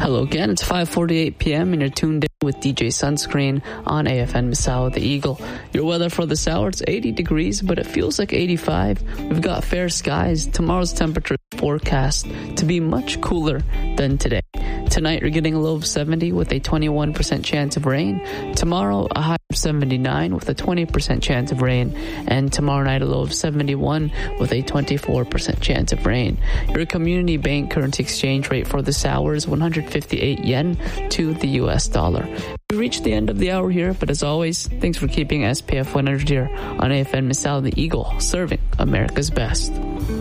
Hello again, it's 5:48 p.m. and you're tuned in with DJ Sunscreen on AFN Misao the Eagle. Your weather for this hour, it's 80 degrees, but it feels like 85. We've got fair skies. Tomorrow's temperature is forecast to be much cooler than today. Tonight, you're getting a low of 70 with a 21% chance of rain. Tomorrow, a high of 79 with a 20% chance of rain. And tomorrow night, a low of 71 with a 24% chance of rain. Your community bank currency exchange rate for this hour is 158 yen to the US dollar. We reached the end of the hour here, but as always, thanks for keeping SPF 100 here on AFN Misao the Eagle, serving America's best.